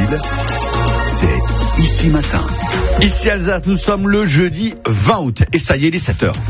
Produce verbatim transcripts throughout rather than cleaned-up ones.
Sud, c'est Ici Matin. Ici Alsace, nous sommes le jeudi vingt août et ça y est, il est sept heures.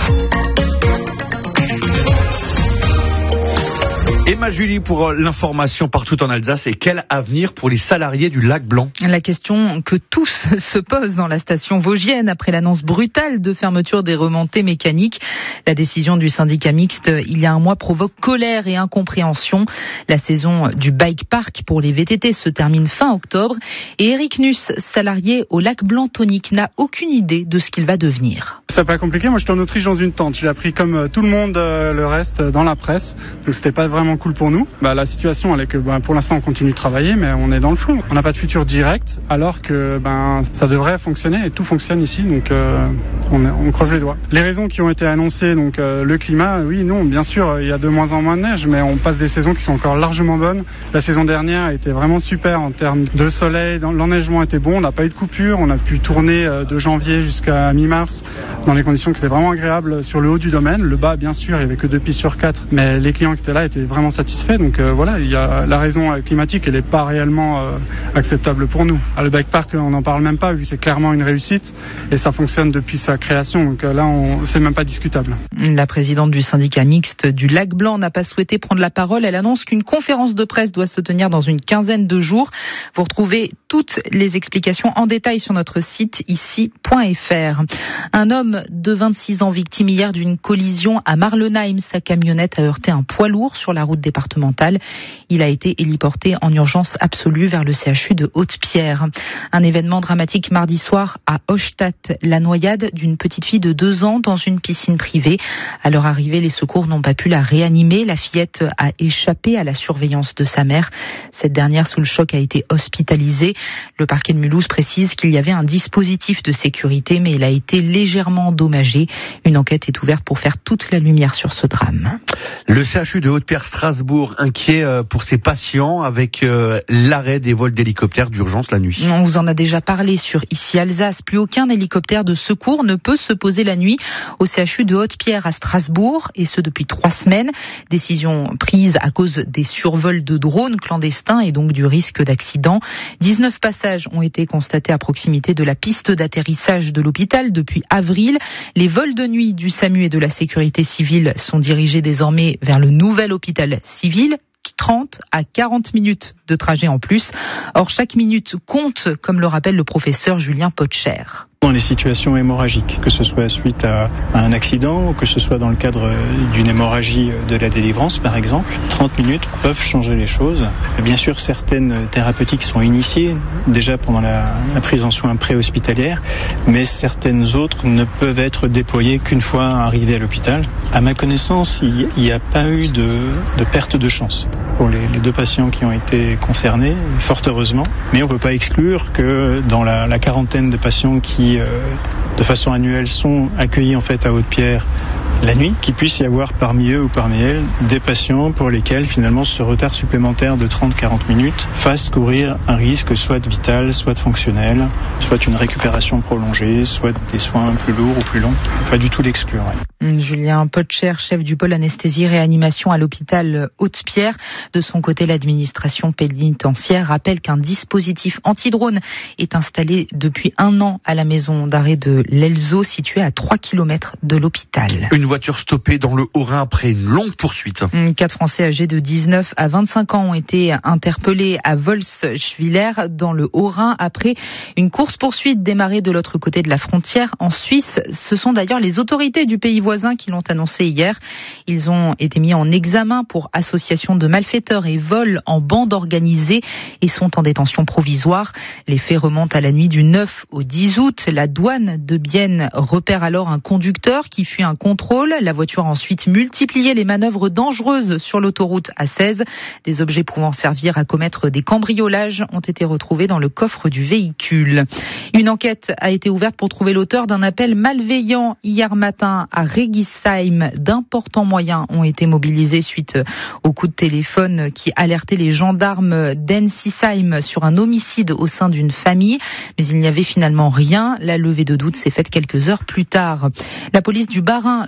Emma Julie pour l'information partout en Alsace. Et quel avenir pour les salariés du Lac Blanc? La question que tous se posent dans la station vosgienne après l'annonce brutale de fermeture des remontées mécaniques. La décision du syndicat mixte il y a un mois provoque colère et incompréhension. La saison du bike park pour les V T T se termine fin octobre. Et Eric Nuss, salarié au Lac Blanc Tonique, n'a aucune idée de ce qu'il va devenir. C'est pas compliqué. Moi, j'étais en Autriche dans une tente. J'ai appris comme tout le monde euh, le reste dans la presse. Donc, c'était pas vraiment cool pour nous. Bah, la situation, elle est que bah, pour l'instant, on continue de travailler, mais on est dans le flou. On n'a pas de futur direct, alors que ben ça devrait fonctionner et tout fonctionne ici. Donc, euh, on, on croise les doigts. Les raisons qui ont été annoncées, donc euh, le climat, oui, non, bien sûr, il y a de moins en moins de neige, mais on passe des saisons qui sont encore largement bonnes. La saison dernière était vraiment super en termes de soleil. L'enneigement était bon. On n'a pas eu de coupure. On a pu tourner euh, de janvier jusqu'à mi-mars dans des conditions qui étaient vraiment agréables sur le haut du domaine. Le bas, bien sûr, il n'y avait que deux pistes sur quatre, mais les clients qui étaient là étaient vraiment satisfaits. Donc euh, voilà, il y a la raison climatique, elle n'est pas réellement euh, acceptable pour nous. À le bike park, on n'en parle même pas, vu que c'est clairement une réussite et ça fonctionne depuis sa création. Donc euh, là, on, c'est même pas discutable. La présidente du syndicat mixte du Lac Blanc n'a pas souhaité prendre la parole. Elle annonce qu'une conférence de presse doit se tenir dans une quinzaine de jours. Vous retrouvez toutes les explications en détail sur notre site ici point f r. Un homme de vingt-six ans victime hier d'une collision à Marlenheim. Sa camionnette a heurté un poids lourd sur la route départementale. Il a été héliporté en urgence absolue vers le C H U de Haute-Pierre. Un événement dramatique mardi soir à Hochstadt. La noyade d'une petite fille de deux ans dans une piscine privée. À leur arrivée, les secours n'ont pas pu la réanimer. La fillette a échappé à la surveillance de sa mère. Cette dernière, sous le choc, a été hospitalisée. Le parquet de Mulhouse précise qu'il y avait un dispositif de sécurité, mais il a été légèrement endommagé. Une enquête est ouverte pour faire toute la lumière sur ce drame. Le C H U de Haute-Pierre-Strasbourg inquiet pour ses patients avec euh, l'arrêt des vols d'hélicoptères d'urgence la nuit. On vous en a déjà parlé sur Ici Alsace. Plus aucun hélicoptère de secours ne peut se poser la nuit au C H U de Haute-Pierre à Strasbourg, et ce depuis trois semaines. Décision prise à cause des survols de drones clandestins et donc du risque d'accident. dix-neuf passages ont été constatés à proximité de la piste d'atterrissage de l'hôpital depuis avril. Les vols de nuit du SAMU et de la sécurité civile sont dirigés désormais vers le nouvel hôpital civil. trente à quarante minutes de trajet en plus. Or, chaque minute compte, comme le rappelle le professeur Julien Potcher. Dans les situations hémorragiques, que ce soit suite à un accident ou que ce soit dans le cadre d'une hémorragie de la délivrance par exemple, trente minutes peuvent changer les choses. Bien sûr, certaines thérapeutiques sont initiées déjà pendant la, la prise en soins pré-hospitalière, mais certaines autres ne peuvent être déployées qu'une fois arrivées à l'hôpital. À ma connaissance, il n'y a pas eu de, de perte de chance pour les, les deux patients qui ont été concernés, fort heureusement. Mais on ne peut pas exclure que dans la, la quarantaine de patients qui Euh, de façon annuelle sont accueillis en fait à Haute-Pierre la nuit, qu'il puisse y avoir parmi eux ou parmi elles des patients pour lesquels finalement ce retard supplémentaire de trente à quarante minutes fasse courir un risque soit vital, soit fonctionnel, soit une récupération prolongée, soit des soins plus lourds ou plus longs. Pas du tout l'exclure. Ouais. Julien Potcher, chef du pôle anesthésie réanimation à l'hôpital Haute-Pierre. De son côté, l'administration pénitentiaire rappelle qu'un dispositif anti-drone est installé depuis un an à la maison d'arrêt de l'Elzo, située à trois kilomètres de l'hôpital. Une voiture stoppée dans le Haut-Rhin après une longue poursuite. Quatre Français âgés de dix-neuf à vingt-cinq ans ont été interpellés à Wolfswiller dans le Haut-Rhin après une course-poursuite démarrée de l'autre côté de la frontière en Suisse. Ce sont d'ailleurs les autorités du pays voisin qui l'ont annoncé hier. Ils ont été mis en examen pour association de malfaiteurs et vol en bande organisée et sont en détention provisoire. Les faits remontent à la nuit du neuf au dix août. La douane de Bienne repère alors un conducteur qui fuit un contrôle. La voiture a ensuite multiplié les manœuvres dangereuses sur l'autoroute A seize. Des objets pouvant servir à commettre des cambriolages ont été retrouvés dans le coffre du véhicule. Une enquête a été ouverte pour trouver l'auteur d'un appel malveillant hier matin à Regisheim. D'importants moyens ont été mobilisés suite au coup de téléphone qui alertait les gendarmes d'Ensisheim sur un homicide au sein d'une famille. Mais il n'y avait finalement rien. La levée de doute s'est faite quelques heures plus tard. La police du Bas-Rhin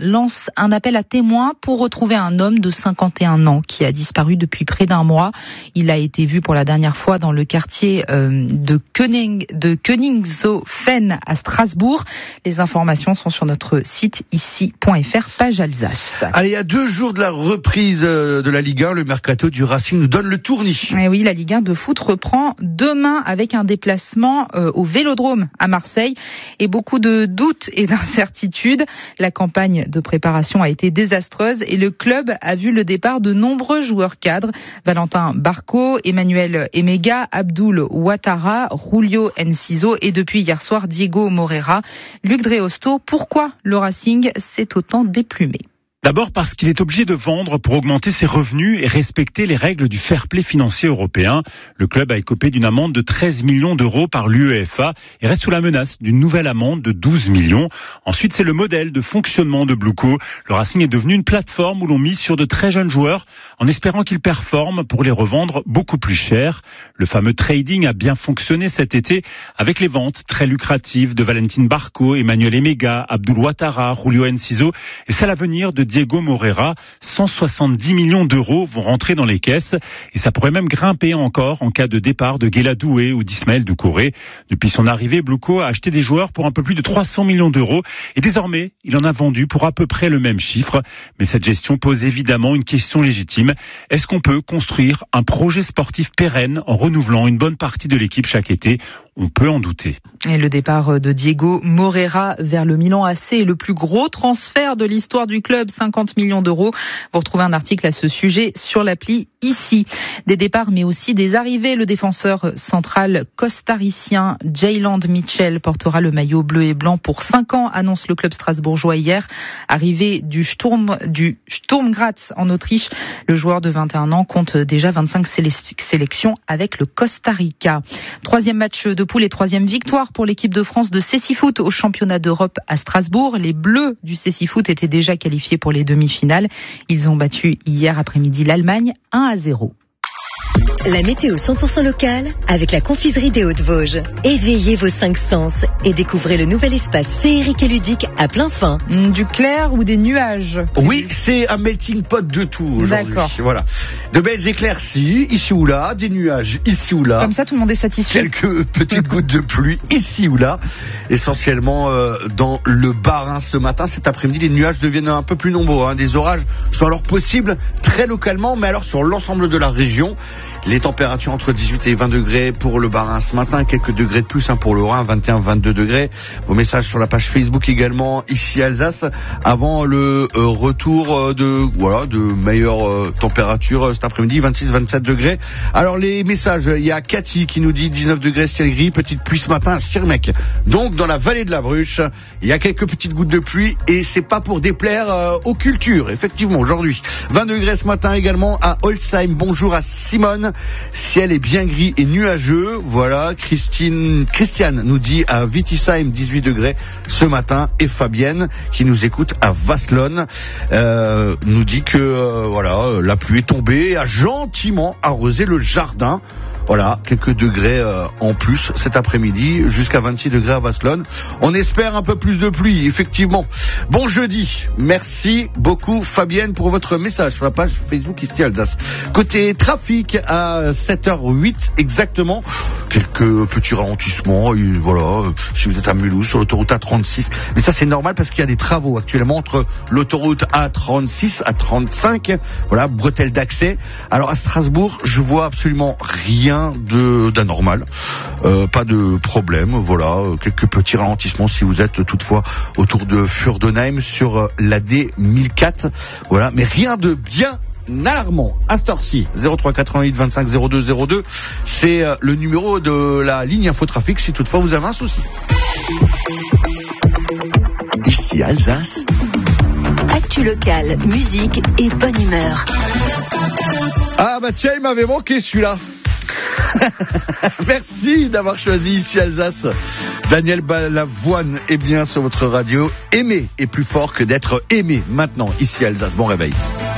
lance un appel à témoins pour retrouver un homme de cinquante et un ans qui a disparu depuis près d'un mois. Il a été vu pour la dernière fois dans le quartier euh, de König, de Königshofen à Strasbourg. Les informations sont sur notre site ici point f r, page Alsace. Allez, à deux jours de la reprise de la Ligue un, le mercato du Racing nous donne le tournis. Et oui, la Ligue un de foot reprend demain avec un déplacement euh, au Vélodrome à Marseille et beaucoup de doutes et d'incertitudes. La campagne de préparation a été désastreuse et le club a vu le départ de nombreux joueurs cadres. Valentin Barco, Emmanuel Emega, Abdoul Ouattara, Julio Enciso et depuis hier soir Diego Moreira. Luc Dreosto, pourquoi le Racing s'est autant déplumé ? D'abord parce qu'il est obligé de vendre pour augmenter ses revenus et respecter les règles du fair play financier européen. Le club a écopé d'une amende de treize millions d'euros par l'UEFA et reste sous la menace d'une nouvelle amende de douze millions. Ensuite, c'est le modèle de fonctionnement de Blueco. Le Racing est devenu une plateforme où l'on mise sur de très jeunes joueurs en espérant qu'ils performent pour les revendre beaucoup plus cher. Le fameux trading a bien fonctionné cet été avec les ventes très lucratives de Valentin Barco, Emmanuel Emega, Abdoul Ouattara, Julio Enciso et c'est l'avenir de Diego Moreira. cent soixante-dix millions d'euros vont rentrer dans les caisses et ça pourrait même grimper encore en cas de départ de Guela Doué ou d'Ismaël Doucouré. Depuis son arrivée, Blueco a acheté des joueurs pour un peu plus de trois cents millions d'euros et désormais, il en a vendu pour à peu près le même chiffre. Mais cette gestion pose évidemment une question légitime. Est-ce qu'on peut construire un projet sportif pérenne en renouvelant une bonne partie de l'équipe chaque été ? On peut en douter. Et le départ de Diego Moreira vers le Milan A C est le plus gros transfert de l'histoire du club, cinquante millions d'euros. Vous retrouvez un article à ce sujet sur l'appli ici. Des départs mais aussi des arrivées. Le défenseur central costaricien Jayland Mitchell portera le maillot bleu et blanc pour cinq ans, annonce le club strasbourgeois hier. Arrivé du Sturm, du Sturm Graz en Autriche, le joueur de vingt et un ans compte déjà vingt-cinq sélections avec le Costa Rica. Troisième match de poule et troisième victoire pour l'équipe de France de Cécifoot au championnat d'Europe à Strasbourg. Les Bleus du Cécifoot étaient déjà qualifiés pour les demi-finales. Ils ont battu hier après-midi l'Allemagne un à zéro. La météo cent pour cent locale avec la confiserie des Hauts-de-Vosges. Éveillez vos cinq sens et découvrez le nouvel espace féerique et ludique à plein fin. Du clair ou des nuages ? Oui, c'est un melting pot de tout aujourd'hui. D'accord. Voilà. De belles éclaircies, ici ou là, des nuages, ici ou là. Comme ça, tout le monde est satisfait. Quelques petites gouttes de pluie, ici ou là. Essentiellement euh, dans le Bas-Rhin ce matin. Cet après-midi, les nuages deviennent un peu plus nombreux. Hein. Des orages sont alors possibles très localement, mais alors sur l'ensemble de la région. Les températures entre dix-huit et vingt degrés pour le Bas-Rhin ce matin, quelques degrés de plus hein, pour le Rhin, vingt et un vingt-deux degrés. Vos messages sur la page Facebook également, ici Alsace, avant le euh, retour euh, de voilà de meilleures euh, températures euh, cet après-midi, vingt-six vingt-sept degrés. Alors les messages, il y a Cathy qui nous dit dix-neuf degrés, ciel gris, petite pluie ce matin à Schirmeck. Donc dans la vallée de la Bruche, il y a quelques petites gouttes de pluie et c'est pas pour déplaire euh, aux cultures, effectivement aujourd'hui. vingt degrés ce matin également à Holzheim. Bonjour à Simone. Ciel est bien gris et nuageux. Voilà, Christine, Christiane nous dit à Wittisheim dix-huit degrés ce matin et Fabienne qui nous écoute à Vasselonne euh, nous dit que euh, voilà la pluie est tombée et a gentiment arrosé le jardin. Voilà, quelques degrés euh, en plus cet après-midi, jusqu'à vingt-six degrés à Vasselonne. On espère un peu plus de pluie, effectivement. Bon jeudi, merci beaucoup Fabienne pour votre message sur la page Facebook Ici Alsace. Côté trafic, à sept heures huit exactement, quelques petits ralentissements, et voilà, si vous êtes à Mulhouse sur l'autoroute A trente-six. Mais ça c'est normal parce qu'il y a des travaux actuellement entre l'autoroute A trente-six, A trente-cinq, voilà, bretelles d'accès. Alors à Strasbourg, je vois absolument rien de d'anormal, euh, pas de problème, voilà, quelques petits ralentissements si vous êtes toutefois autour de Furdenheim sur euh, la D mille quatre, voilà, mais rien de bien alarmant à cette heure-ci. Zéro trois quatre-vingt-huit vingt-cinq zéro deux zéro deux, c'est euh, le numéro de la ligne infotrafic si toutefois vous avez un souci. Ici Alsace. Actu locale, musique et bonne humeur. Ah bah tiens, il m'avait manqué celui-là. Merci d'avoir choisi Ici Alsace. Daniel Balavoine est bien sur votre radio. Aimer est plus fort que d'être aimé. Maintenant, Ici Alsace. Bon réveil.